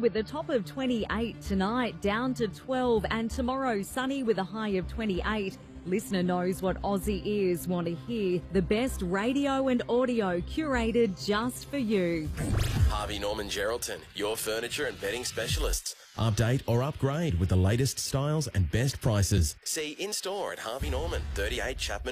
with a top of 28 tonight, down to 12, and tomorrow sunny with a high of 28. Listener knows what Aussie ears want to hear. The best radio and audio curated just for you. Harvey Norman Geraldton, your furniture and bedding specialists. Update or upgrade with the latest styles and best prices. See in-store at Harvey Norman, 38 Chapman